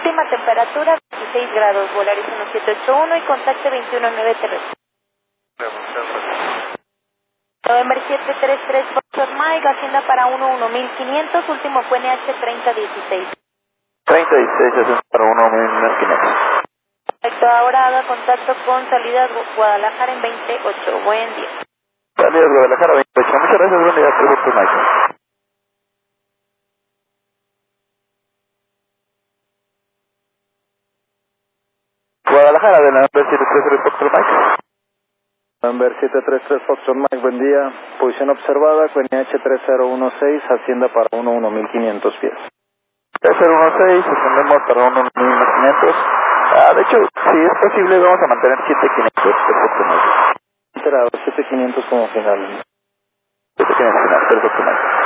Clima, temperatura 16 grados, Volaris 1781 y contacte 219 terrestre. November 733 Foxtrot Mike, Hacienda para 11500, último fue NH 3016. 3016, Hacienda para 11500. Perfecto, ahora haga contacto con salida Guadalajara en 28. Buen día. Salida Guadalajara 28. Muchas gracias, buen día, Foxtrot Mike. Guadalajara de la November 733 Foxtrot Mike. November 733 Foxtrot Mike, buen día. Posición observada con NH 3016, Hacienda para 11500 pies. 3016, ascendemos para 11500. De hecho, si es posible, vamos a mantener 7500. Perfecto, Mike. Enterado, 7500 como final. 7500 final, perfecto, Mike.